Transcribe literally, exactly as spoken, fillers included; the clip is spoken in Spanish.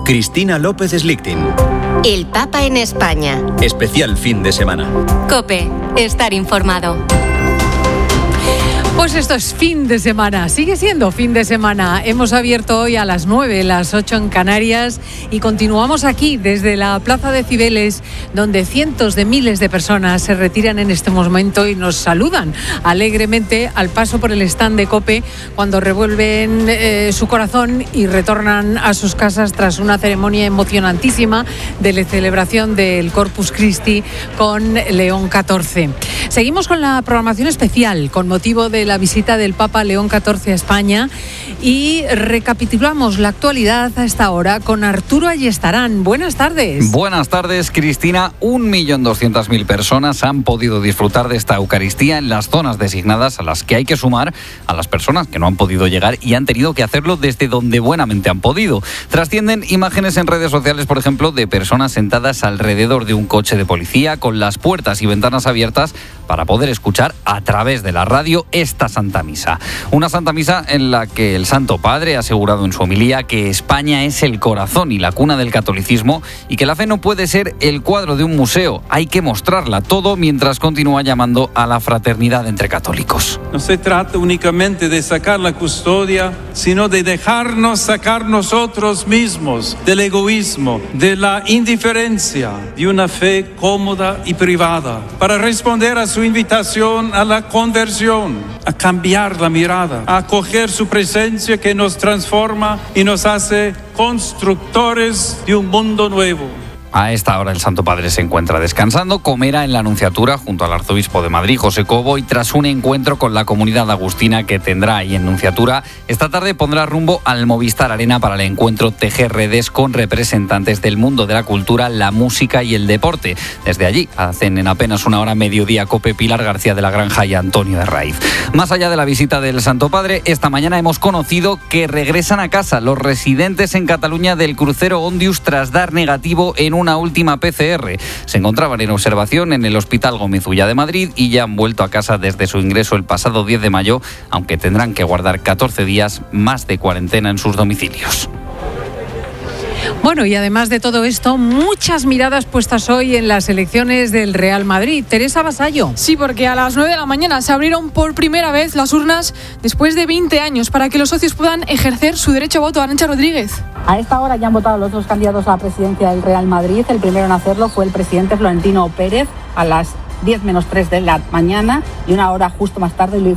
Cristina López Slichting. El Papa en España. Especial fin de semana. COPE. Estar informado. Pues esto es fin de semana, sigue siendo fin de semana. Hemos abierto hoy a las nueve, las ocho en Canarias y continuamos aquí desde la Plaza de Cibeles, donde cientos de miles de personas se retiran en este momento y nos saludan alegremente al paso por el stand de COPE cuando revuelven eh, su corazón y retornan a sus casas tras una ceremonia emocionantísima de la celebración del Corpus Christi con León catorce. Seguimos con la programación especial con motivo de la visita del Papa León catorce a España y recapitulamos la actualidad a esta hora con Arturo Ayestarán. Buenas tardes. Buenas tardes, Cristina. Un millón doscientas mil personas han podido disfrutar de esta Eucaristía en las zonas designadas, a las que hay que sumar a las personas que no han podido llegar y han tenido que hacerlo desde donde buenamente han podido. Trascienden imágenes en redes sociales, por ejemplo, de personas sentadas alrededor de un coche de policía con las puertas y ventanas abiertas para poder escuchar a través de la radio esta Santa Misa. Una Santa Misa en la que el Santo Padre ha asegurado en su homilía que España es el corazón y la cuna del catolicismo y que la fe no puede ser el cuadro de un museo, hay que mostrarla todo, mientras continúa llamando a la fraternidad entre católicos. No se trata únicamente de sacar la custodia, sino de dejarnos sacar nosotros mismos del egoísmo, de la indiferencia, de una fe cómoda y privada, para responder a su invitación a la conversión, a cambiar la mirada, a acoger su presencia que nos transforma y nos hace constructores de un mundo nuevo. A esta hora el Santo Padre se encuentra descansando, comerá en la Nunciatura junto al arzobispo de Madrid, José Cobo, y tras un encuentro con la comunidad agustina que tendrá ahí en Nunciatura, esta tarde pondrá rumbo al Movistar Arena para el encuentro Tejer Redes con representantes del mundo de la cultura, la música y el deporte. Desde allí hacen en apenas una hora mediodía COPE Pilar García de la Granja y Antonio de Raiz. Más allá de la visita del Santo Padre, esta mañana hemos conocido que regresan a casa los residentes en Cataluña del crucero Ondius tras dar negativo en un una última P C R. Se encontraban en observación en el Hospital Gómez Ulla de Madrid y ya han vuelto a casa desde su ingreso el pasado diez de mayo, aunque tendrán que guardar catorce días más de cuarentena en sus domicilios. Bueno, y además de todo esto, muchas miradas puestas hoy en las elecciones del Real Madrid. Teresa Vasallo. Sí, porque a las nueve de la mañana se abrieron por primera vez las urnas después de veinte años para que los socios puedan ejercer su derecho a voto. Arantxa Rodríguez. A esta hora ya han votado los dos candidatos a la presidencia del Real Madrid. El primero en hacerlo fue el presidente Florentino Pérez a las diez menos tres de la mañana, y una hora justo más tarde Luis